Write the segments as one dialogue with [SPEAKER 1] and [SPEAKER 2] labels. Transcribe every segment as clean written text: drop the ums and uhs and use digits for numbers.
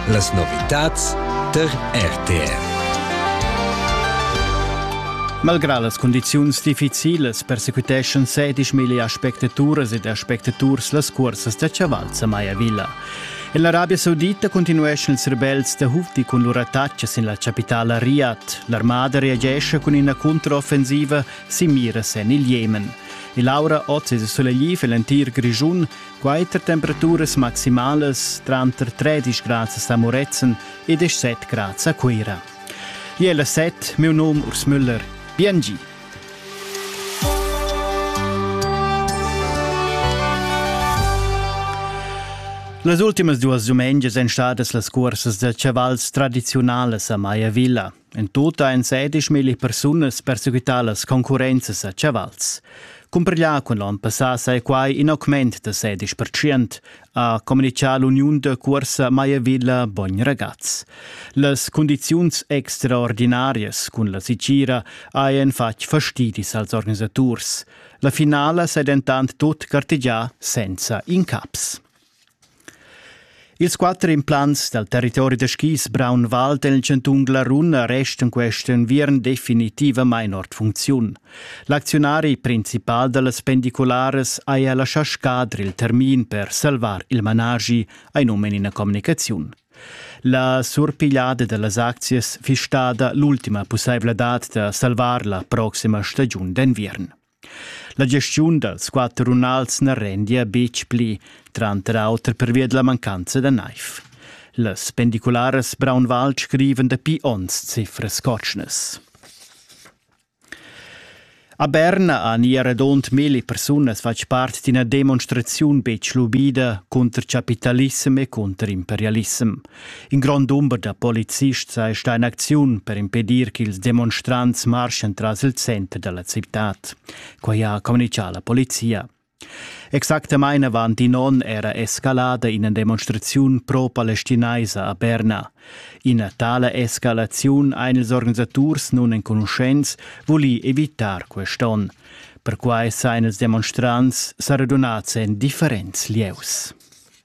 [SPEAKER 1] Las novitats der RTR.
[SPEAKER 2] Malgrà las condiziuns difficilas, persecuteschan 16.000 spectatures ed spectaturs las cursas da chavals a Maya Villa. In l'Arabia Saudita continueschan ils rebels da Houthi con loro attacches in la capitale Riyadh. L'armada reagesce con una controffensiva simiras in il Yemen. E Laura oggi è solegli l'antir grigiun, quaiter temperaturas maximales 30-13 gradi a Moretzen ed 7 gradi a Quera. Iela 7, meu nome Urs Müller. BNG. Las ultimas duas domengias en stadas las cursas de chavals tradizionales a Maya Villa. En tota en 16.000 personas perseguitalas concurrenzas a chavals. Comparglia con l'an passat sei quai in augment de 16%, a comunicar l'Union de Cursa Maya Villa Bogn Ragaz. Las condiziuns extraordinarias con la Sicira haien fatg fastidis als organisaturs. La finala sei dentant tot cartegià senza incaps. Ils 4 implants del territorio de skis Braunwald e il Centun Glarun restan questen viern definitiva mai ord funziun. L'azionari principal de las pendiculares ha lasciat scadre il termin per salvar il managi ai nomen in comunicaziun. La surpigliada de las aczies fi stada l'ultima possibilitat de salvar la proxima stagiun d'inviern. La gestione dels 4 runals ne rendia bec pli, tra l'altro per via della mancanza de naif. Les pendiculares Braunwald scriven de pi 11 cifres cotschnes. A Berna han redont 1000 personas fac part d'ina demonstraziun bec lubida contra capitalism e contra imperialism. In grand number da polizists ha sta in acziun per impedir che ils demonstrants marschen tras il centro della civitat, qua ha comunicato la polizia. Exactamente avant di non era escalada in una demonstrazione pro-palestinaisa a Berna. In tale escalazione ein ils organisaturs non in conoscenza voli evitar queston, per quai sain ils demonstrants s'aradunats en differents lieus.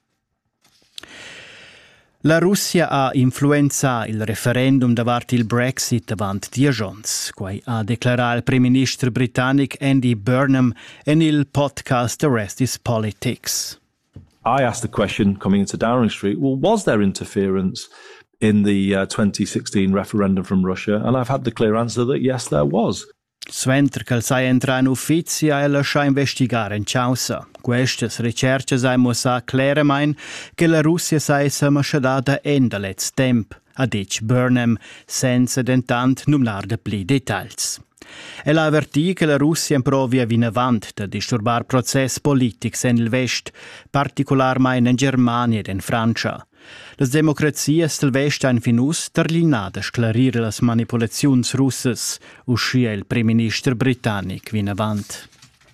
[SPEAKER 2] La Russia ha influenzato il referendum davart il Brexit avant 10 ans, quai ha declarato il primo ministro britannico Andy Burnham in il podcast The Rest is Politics.
[SPEAKER 3] I asked the question coming into Downing Street, well, was there interference in the 2016 referendum from Russia? And I've had the clear answer that yes, there was.
[SPEAKER 2] Suenter che sai entra in ufficio e lascia investigare in causa. Queste ricerche sai mossa chiaramente che la Russia sai se masciadata endalets temp, ha dic Burnham, senza dentant numlar de pli dettagls. Ella avvertì che la Russia improvia vinavant de disturbar process politics en il Vest, particolarmente in Germania ed in Francia. Las democrazias del Vest han finus terlinada sclarire las manipulaziuns russas, uscia il primo ministro britannic vinavant.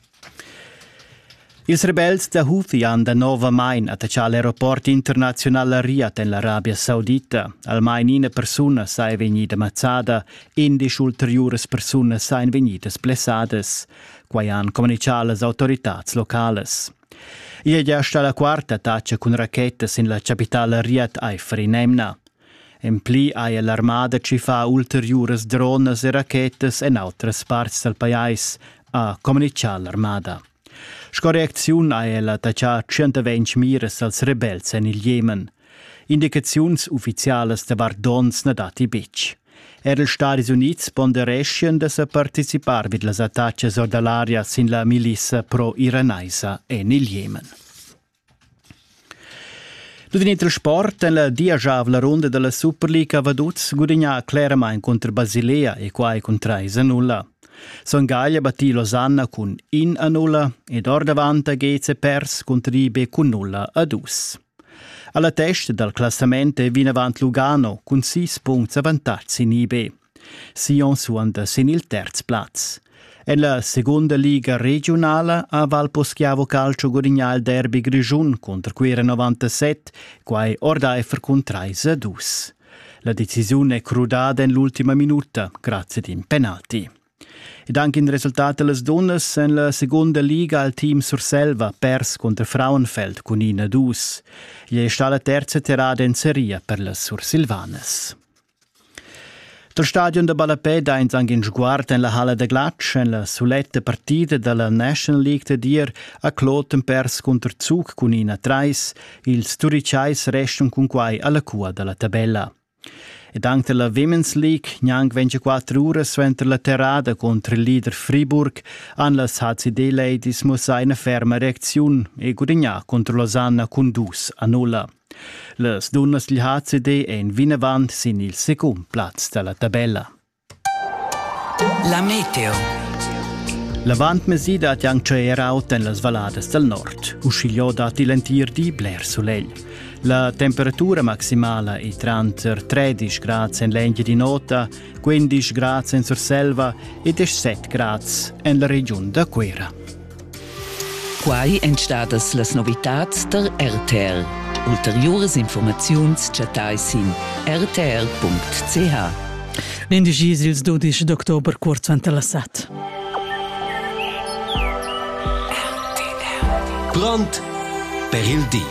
[SPEAKER 2] Ils rebels da Houthi han da nova main attacciato l'aeroport internazionale Riyadh in l'Arabia Saudita. Almain una persona sai vegnida mazzada, 11 ulteriores personas sain vegnidas blessadas, quai han comunicato las autoritats locales. Ia già sta la quarta attacca con rachetas in la capitale Riyadh Haifa in Emna. En pli ha l'armada ci fa ulteriores drones e rachetas en altres parts del paese, a comunicato l'armada. Sco reacziun ha attacciato 120 miras als rebels in il Yemen. Indicaziuns ufficiales de vardons na dati bec. Els Stati Units ponderescien de se participar vid las attacces ordalarias in la milissa pro-iranaisa in il Yemen. Durante il sport, in la diagiavla ronda della Superliga Vaduz guadagna chiaramente contro Basilea e quai con 3-0. Songalia battì Losanna con 1-0 ed or davanti Gheze pers contro Ibe con 0-2. Alla testa del classamento è vinavant Lugano con 6 punti a vantaggio in Ibe. Sion suonda sin il terzo plaz. En la seconda liga regionale a Valposchiavo Calcio guadagna il derby Grigiun contro Quera 97, quai Ordaifer con 3-2. La decisione è crudata in l'ultima minuta, grazie ad un penalty. Ed anche in risultato las donnas en la seconda liga al team Surselva pers contra Frauenfeld con 1-2. Gli è stata la terza tirata in serie per le Sursilvanes. Dal stadion de Balapeda in anche in sguard en la Halle de Glatsch en la soletta partita della National League de Dier a Kloten pers contra Zug con 1-3. Ils Turiciais restan con quai alla cua della tabella. Ed anche la Women's League, neanche 24 ore sventer la terrada contro il leader Fribourg, an las HCD Ladies musa una ferma reazione e guadagna contro Lausanne con 2-0. Les donnas del HCD e in vinavant sin il second plaz della tabella.
[SPEAKER 1] La meteo.
[SPEAKER 2] La vant mesida ha anche eraut en las valadas del nord. Uscigliò dati lentir di bler soleil. La temperatura maximale è 13 gradi in Lengia di Nota, 15 gradi in Surselva e 17 gradi in la regione da Quera.
[SPEAKER 4] Quai entstadas las novitats der RTR. Ulteriores informaziuns chatais in rtr.ch.
[SPEAKER 5] L'indegis il 12 d'october curz ventalassat.
[SPEAKER 1] Pront per il D.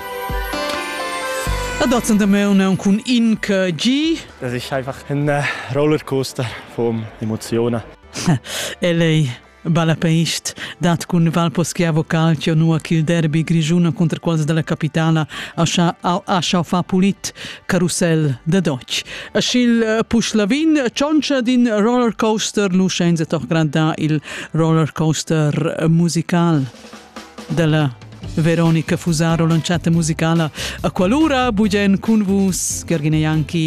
[SPEAKER 5] A dozen da Meune con Inke G.
[SPEAKER 6] Das ist einfach ein Rollercoaster von Emotionen.
[SPEAKER 5] E lei, Balapeist, dat con Valposchiavo Calcio, nu il derby grigiuna contra quals della capitana a Schaufa Pulit, Carousel de Deutsch. A schil Puschlavin, cioncia din rollercoaster, lu scenze toch granda il rollercoaster musical della Veronica Fusaro, lanciata musicale a qualora, bugen con vus, Gergine Janki,